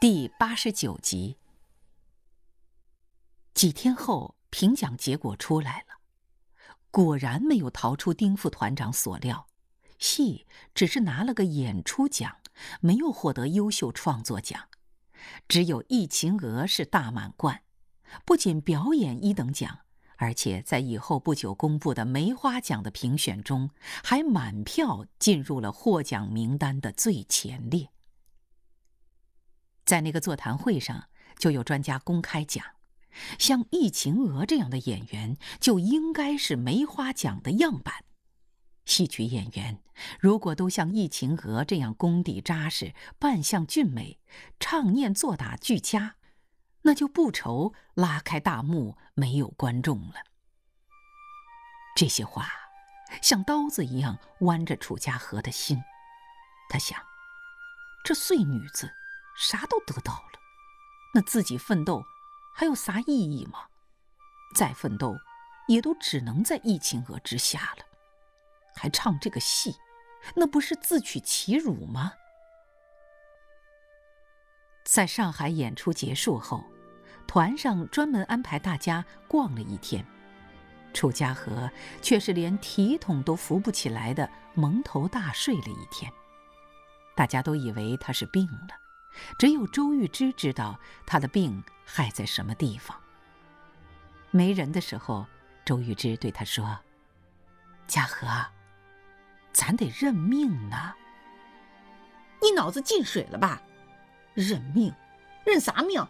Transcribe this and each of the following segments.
第89集。几天后，评奖结果出来了，果然没有逃出丁副团长所料，戏只是拿了个演出奖，没有获得优秀创作奖。只有《忆秦娥》是大满贯，不仅表演1等奖，而且在以后不久公布的梅花奖的评选中，还满票进入了获奖名单的最前列。在那个座谈会上，就有专家公开讲，像忆秦娥这样的演员就应该是梅花奖的样板。戏曲演员如果都像忆秦娥这样功底扎实、扮相俊美、唱念做打俱佳，那就不愁拉开大幕没有观众了。这些话像刀子一样剜着楚家河的心。他想，这碎女子啥都得到了，那自己奋斗还有啥意义吗？再奋斗也都只能在忆秦娥之下了，还唱这个戏，那不是自取其辱吗？在上海演出结束后，团上专门安排大家逛了一天，楚家河却是连体统都扶不起来的蒙头大睡了一天。大家都以为他是病了，只有周玉芝知道他的病害在什么地方。没人的时候，周玉芝对他说：“家和，咱得认命呢。”“ 你脑子进水了吧？认命？认啥命？”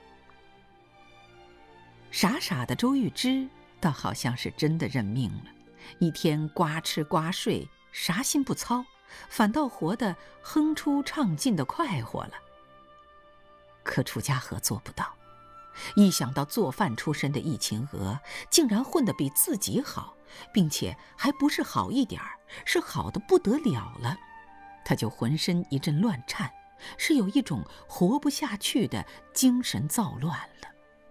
傻傻的周玉芝倒好像是真的认命了，一天瓜吃瓜睡，啥心不操，反倒活得哼出唱尽的快活了。可楚家河做不到，一想到做饭出身的忆秦娥竟然混得比自己好，并且还不是好一点儿，是好得不得了了，他就浑身一阵乱颤，是有一种活不下去的精神躁乱了。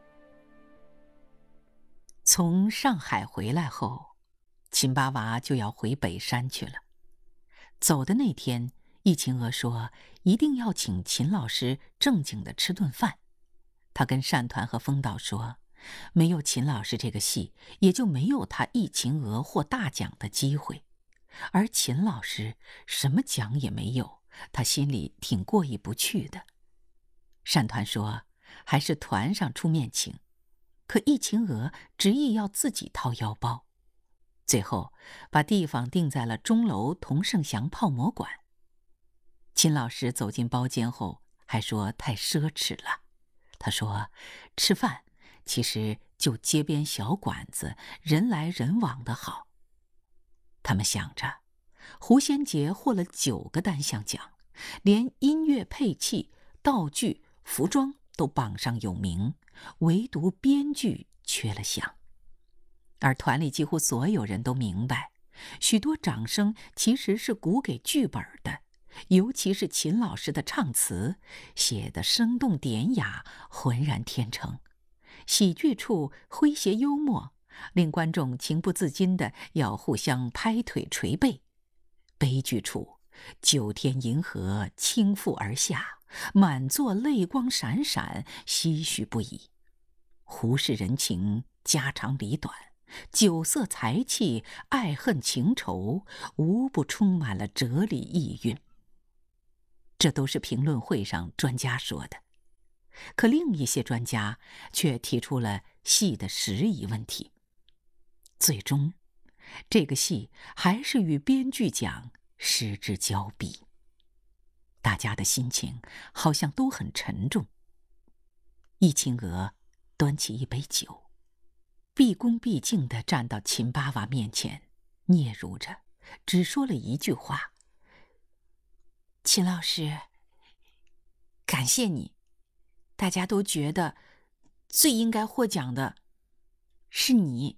从上海回来后，秦八娃就要回北山去了。走的那天，忆秦娥说一定要请秦老师正经的吃顿饭。他跟单团和风导说，没有秦老师这个戏，也就没有他忆秦娥获大奖的机会。而秦老师什么奖也没有，他心里挺过意不去的。单团说还是团上出面请，可忆秦娥执意要自己掏腰包。最后把地方定在了钟楼童胜祥泡馍馆。秦老师走进包间后还说太奢侈了，他说吃饭其实就街边小馆子，人来人往的好。他们想着胡先杰获了9个单项奖，连音乐配器、道具、服装都榜上有名，唯独编剧缺了项。而团里几乎所有人都明白，许多掌声其实是鼓给剧本的，尤其是秦老师的唱词，写得生动典雅，浑然天成。喜剧处诙谐幽默，令观众情不自禁地要互相拍腿捶背；悲剧处9天银河倾覆而下，满座泪光闪闪，唏嘘不已。胡氏人情，家长里短，酒色财气，爱恨情仇，无不充满了哲理意蕴。这都是评论会上专家说的，可另一些专家却提出了戏的实疑问题。最终，这个戏还是与编剧奖失之交臂。大家的心情好像都很沉重。忆秦娥端起一杯酒，毕恭毕敬地站到秦八娃面前，嗫嚅着，只说了一句话：“秦老师，感谢你。大家都觉得最应该获奖的是你。”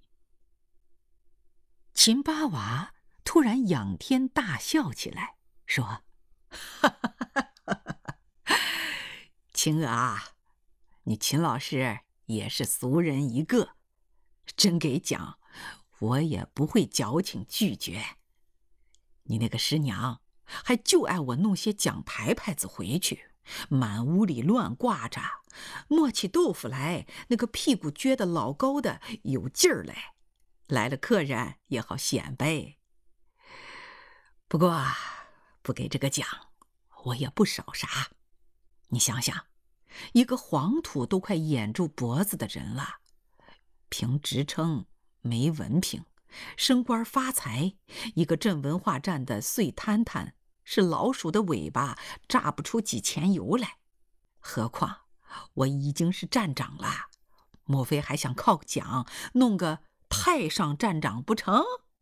秦八娃突然仰天大笑起来，说：“哈哈哈哈哈！秦娥啊，你秦老师也是俗人一个，真给奖，我也不会矫情拒绝。你那个师娘还就爱我弄些奖牌牌子回去， 满屋里乱挂着，磨起豆腐来，那个屁股撅得老高的，有劲儿来。来了客人也好显摆。不过，不给这个奖，我也不少啥。你想想，一个黄土都快掩住脖子的人了，凭职称没文凭，升官发财，一个镇文化站的碎摊摊，是老鼠的尾巴榨不出几钱油来。何况我已经是站长了，莫非还想靠奖弄个太上站长不成？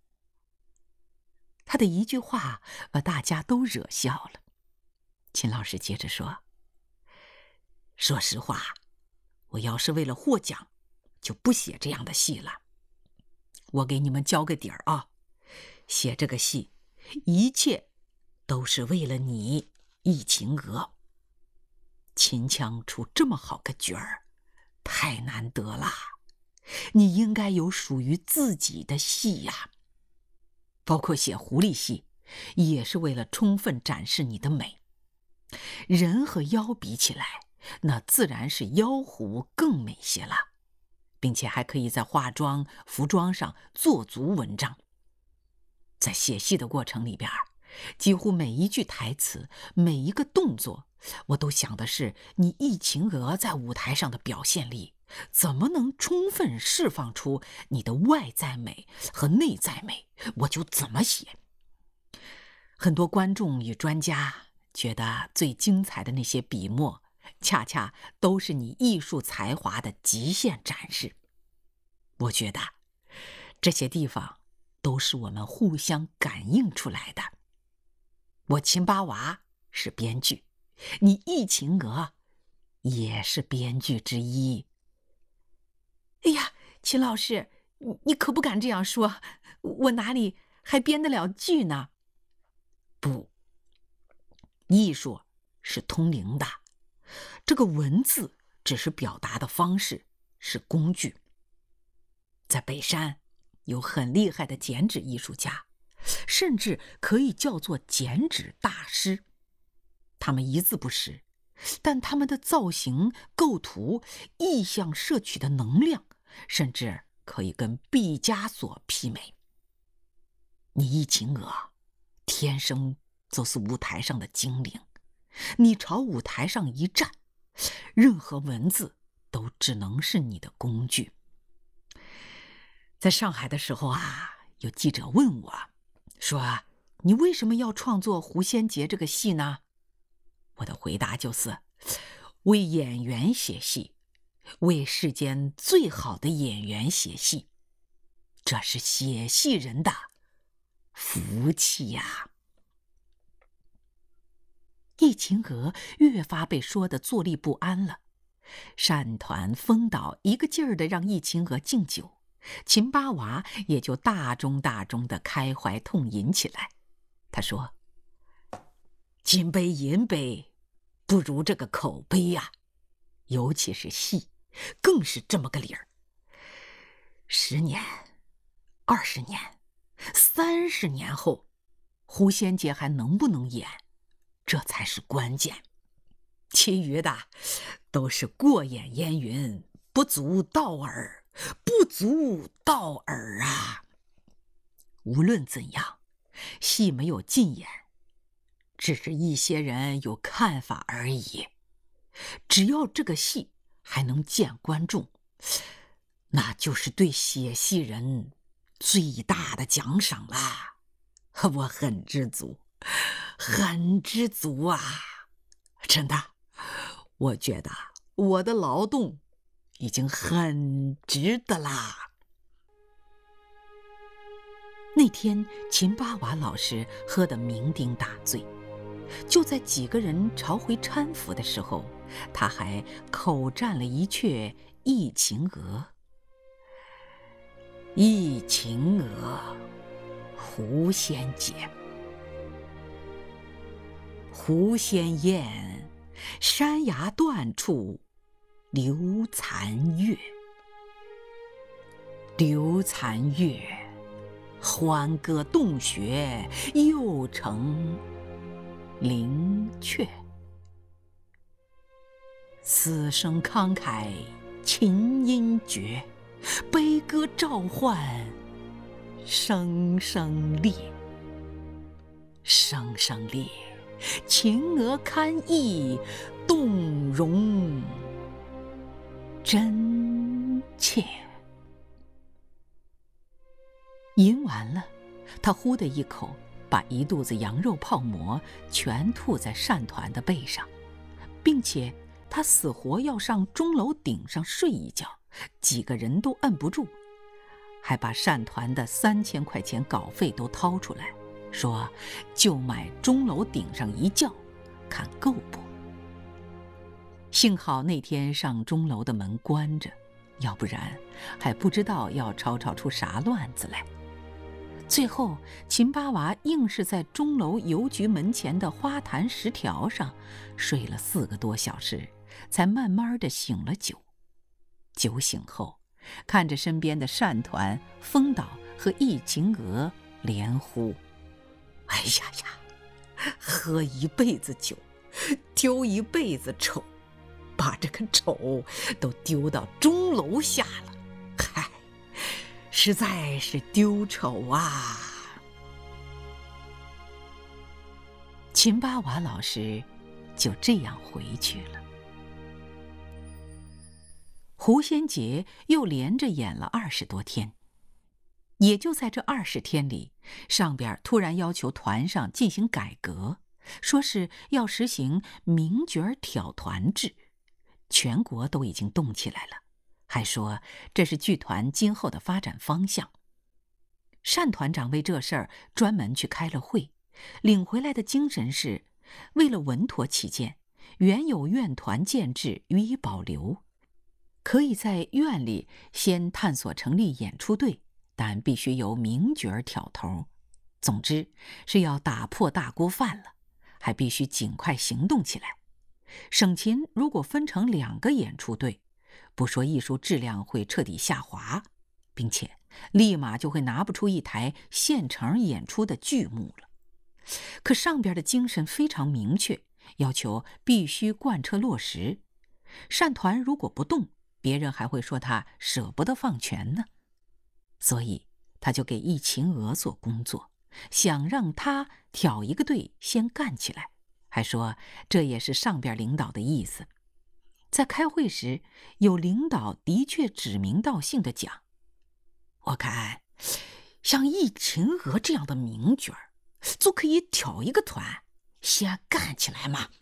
他的一句话把大家都惹笑了。秦老师接着说：说实话，我要是为了获奖，就不写这样的戏了。我给你们交个底儿啊，写这个戏，一切都是为了你，易秦娥。秦腔出这么好个角儿，太难得了，你应该有属于自己的戏呀。包括写狐狸戏，也是为了充分展示你的美。人和妖比起来，那自然是妖狐更美些了，并且还可以在化妆、服装上做足文章。在写戏的过程里边，几乎每一句台词、每一个动作，我都想的是你易秦娥在舞台上的表现力，怎么能充分释放出你的外在美和内在美，我就怎么写。很多观众与专家觉得最精彩的那些笔墨，恰恰都是你艺术才华的极限展示。我觉得这些地方都是我们互相感应出来的。我秦八娃是编剧，你易秦娥也是编剧之一。哎呀，秦老师，你可不敢这样说，我哪里还编得了剧呢？不，艺术是通灵的，这个文字只是表达的方式，是工具。在北山有很厉害的剪纸艺术家，甚至可以叫做剪纸大师。他们一字不识，但他们的造型、构图、意象摄取的能量，甚至可以跟毕加索媲美。你易秦娥天生就是舞台上的精灵，你朝舞台上一站，任何文字都只能是你的工具。在上海的时候啊，有记者问我，说你为什么要创作《狐仙节》这个戏呢？我的回答就是，为演员写戏，为世间最好的演员写戏，这是写戏人的福气呀。易秦娥越发被说得坐立不安了，单团、风导一个劲儿地让易秦娥敬酒，秦八娃也就大中地开怀痛饮起来。他说：金杯银杯不如这个口碑呀，尤其是戏，更是这么个理儿。10年、20年、30年后，狐仙节还能不能演，这才是关键。其余的都是过眼烟云，不足道耳，不足道耳啊！无论怎样，戏没有尽演，只是一些人有看法而已。只要这个戏还能见观众，那就是对写戏人最大的奖赏啦。我很知足，很知足啊！真的，我觉得我的劳动已经很值得啦。那天秦八娃老师喝得酩酊大醉，就在几个人朝回搀扶的时候，他还口占了一阙易秦娥。易秦娥，狐仙节。狐仙宴，山崖断处留残月。留残月，欢歌洞穴又成灵阙。 嘶声慷慨琴音绝，悲歌召唤声声烈。声声烈，秦娥堪忆动容真切。吟完了，他呼的一口把一肚子羊肉泡馍全吐在单团的背上，并且他死活要上钟楼顶上睡一觉，几个人都摁不住，还把单团的3000块钱稿费都掏出来，说就买钟楼顶上一觉，看够不。幸好那天上钟楼的门关着，要不然还不知道要吵出啥乱子来。最后秦八娃硬是在钟楼邮局门前的花坛石条上睡了4个多小时，才慢慢的醒了酒。酒醒后，看着身边的单团、风岛和易秦娥，连呼：哎呀呀，喝一辈子酒，丢一辈子丑，把这个丑都丢到钟楼下了，嗨，实在是丢丑啊！秦八娃老师就这样回去了。胡先杰又连着演了20多天，也就在这20天里，上边突然要求团上进行改革，说是要实行名角挑团制，全国都已经动起来了，还说这是剧团今后的发展方向。单团长为这事儿专门去开了会，领回来的精神是，为了稳妥起见，原有院团建制予以保留，可以在院里先探索成立演出队，但必须由名角挑头。总之是要打破大锅饭了，还必须尽快行动起来。省勤如果分成2个演出队，不说艺术质量会彻底下滑，并且立马就会拿不出一台现成演出的剧目了。可上边的精神非常明确，要求必须贯彻落实。单团如果不动，别人还会说他舍不得放权呢。所以他就给易秦娥做工作，想让他挑一个队先干起来，还说这也是上边领导的意思。在开会时，有领导的确指名道姓地讲，我看像易秦娥这样的名角就可以挑一个团先干起来嘛。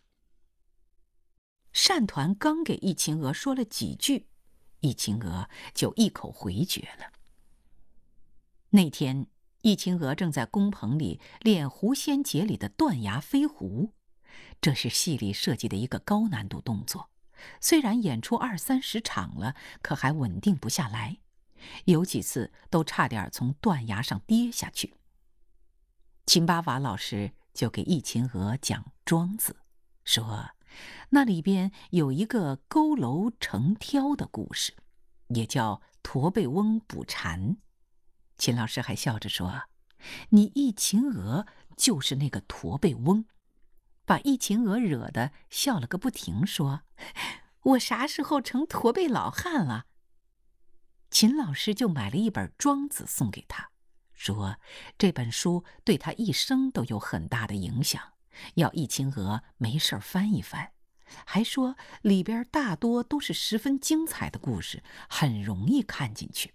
单团刚给易秦娥说了几句，易秦娥就一口回绝了。那天易秦娥正在工棚里练《狐仙节》里的断崖飞狐，这是戏里设计的一个高难度动作，虽然演出20-30场了，可还稳定不下来，有几次都差点从断崖上跌下去。秦八娃老师就给易秦娥讲庄子，说那里边有一个佝偻成挑的故事，也叫驼背翁捕蝉。秦老师还笑着说，你易秦娥就是那个驼背翁，把易秦娥惹得笑了个不停，说我啥时候成驼背老汉了？秦老师就买了一本庄子送给他，说这本书对他一生都有很大的影响，要易秦娥没事翻一翻，还说里边大多都是十分精彩的故事，很容易看进去。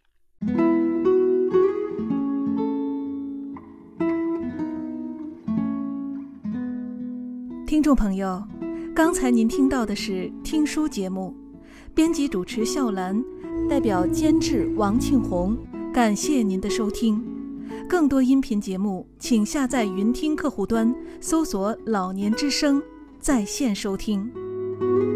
听众朋友，刚才您听到的是听书节目，编辑主持笑兰，代表监制王庆红，感谢您的收听。更多音频节目，请下载云听客户端，搜索“老年之声”在线收听。